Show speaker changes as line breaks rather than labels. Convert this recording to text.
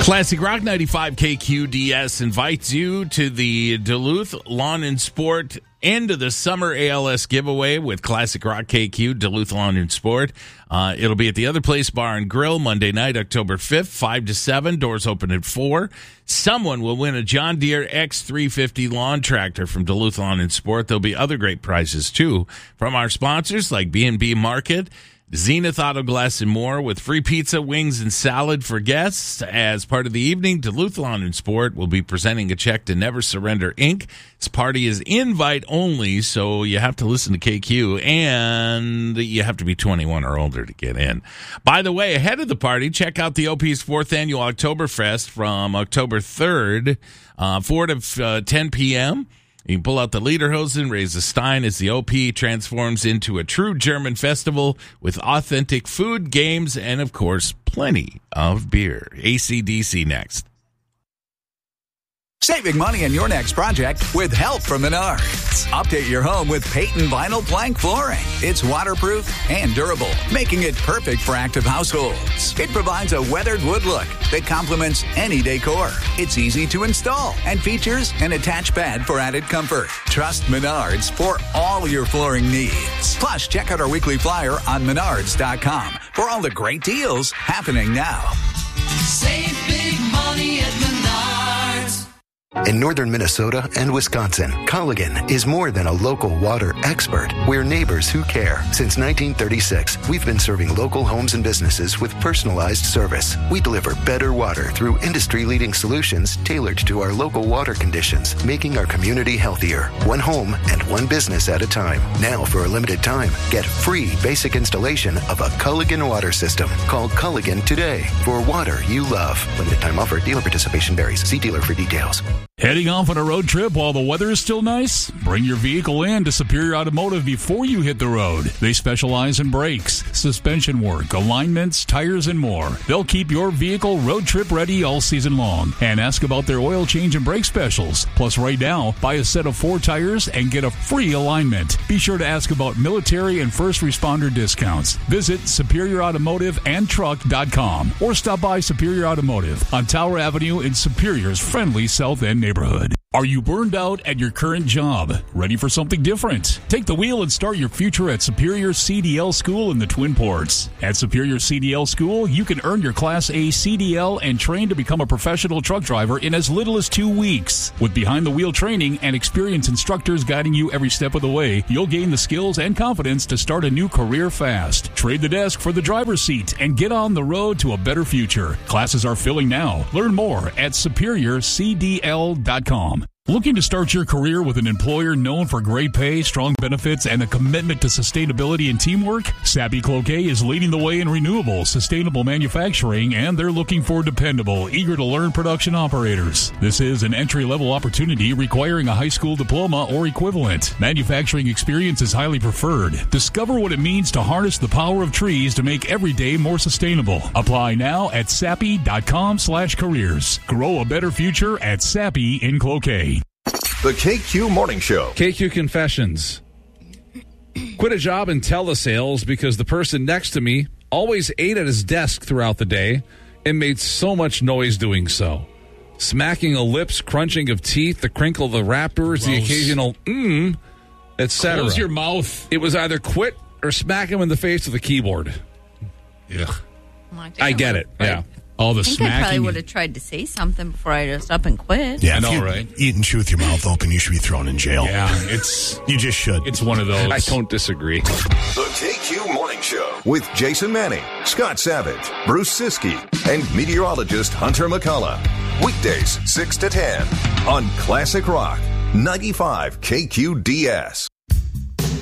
Classic Rock 95 KQDS invites you to the Duluth Lawn and Sport end of the summer ALS giveaway with Classic Rock KQ, Duluth Lawn and Sport. It'll be at the Other Place Bar and Grill Monday night, October 5th, 5 to 7. Doors open at 4. Someone will win a John Deere X350 lawn tractor from Duluth Lawn and Sport. There'll be other great prizes, too, from our sponsors like B&B Market, Zenith Auto Glass, and more, with free pizza, wings, and salad for guests. As part of the evening, Duluth Lawn and Sport will be presenting a check to Never Surrender, Inc. This party is invite only, so you have to listen to KQ, and you have to be 21 or older to get in. By the way, ahead of the party, check out the OP's 4th Annual Oktoberfest from October 3rd, 4 to 10 p.m., You can pull out the Lederhosen, raise a stein as the OP transforms into a true German festival with authentic food, games, and, of course, plenty of beer. AC/DC next.
Saving money on your next project with help from Menards. Update your home with Peyton Vinyl Plank Flooring. It's waterproof and durable, making it perfect for active households. It provides a weathered wood look that complements any decor. It's easy to install and features an attached bed for added comfort. Trust Menards for all your flooring needs. Plus, check out our weekly flyer on Menards.com for all the great deals happening now.
Save big money at Menards.
In northern Minnesota and Wisconsin, Culligan is more than a local water expert. We're neighbors who care. Since 1936, we've been serving local homes and businesses with personalized service. We deliver better water through industry-leading solutions tailored to our local water conditions, making our community healthier, one home and one business at a time. Now, for a limited time, get free basic installation of a Culligan water system. Call Culligan today for water you love. Limited time offer. Dealer participation varies. See dealer for details.
Heading off on a road trip while the weather is still nice? Bring your vehicle in to Superior Automotive before you hit the road. They specialize in brakes, suspension work, alignments, tires, and more. They'll keep your vehicle road trip ready all season long. And ask about their oil change and brake specials. Plus, right now, buy a set of 4 tires and get a free alignment. Be sure to ask about military and first responder discounts. Visit SuperiorAutomotiveandTruck.com or stop by Superior Automotive on Tower Avenue in Superior's friendly South End neighborhood. Are you burned out at your current job? Ready for something different? Take the wheel and start your future at Superior CDL School in the Twin Ports. At Superior CDL School, you can earn your Class A CDL and train to become a professional truck driver in as little as 2 weeks. With behind-the-wheel training and experienced instructors guiding you every step of the way, you'll gain the skills and confidence to start a new career fast. Trade the desk for the driver's seat and get on the road to a better future. Classes are filling now. Learn more at SuperiorCDL.com. Looking to start your career with an employer known for great pay, strong benefits, and a commitment to sustainability and teamwork? Sappi Cloquet is leading the way in renewable, sustainable manufacturing, and they're looking for dependable, eager-to-learn production operators. This is an entry-level opportunity requiring a high school diploma or equivalent. Manufacturing experience is highly preferred. Discover what it means to harness the power of trees to make every day more sustainable. Apply now at sappi.com/careers. Grow a better future at Sappi in Cloquet.
The KQ Morning Show.
KQ Confessions. Quit a job in telesales because the person next to me always ate at his desk throughout the day and made so much noise doing so. Smacking of lips, crunching of teeth, the crinkle of the wrappers, the occasional etc.
Close your mouth.
It was either quit or smack him in the face with a keyboard.
Yeah.
I get it. Yeah.
All the
I think
smacking.
I probably would have tried to say something before I just up and quit.
Yeah,
I know, right?
Eat and chew with your mouth open, you should be thrown in jail.
Yeah,
You just should.
it's one of those.
I don't disagree.
The KQ Morning Show with Jason Manning, Scott Savage, Bruce Siskey, and meteorologist Hunter McCullough. Weekdays 6 to 10 on Classic Rock 95 KQDS.